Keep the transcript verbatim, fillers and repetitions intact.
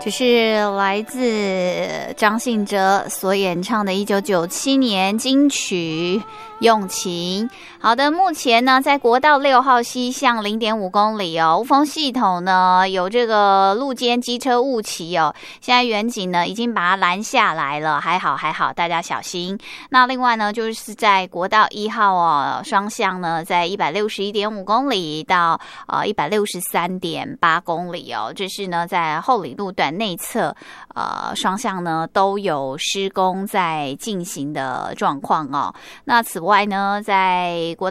这是来自张信哲所演唱的一九九七年金曲《用情》。好的，目前呢，在国道六号西向 零点五公里哦，雾峰系统呢有这个路肩机车误骑哦，现在远警呢已经把它拦下来了，还好还好，大家小心。那另外呢，就是在国道一号哦，双向呢在 一百六十一点五公里到呃 一百六十三点八公里哦，这是呢在后里路段内侧呃双向呢都有施工在进行的状况哦。那此外呢，在国道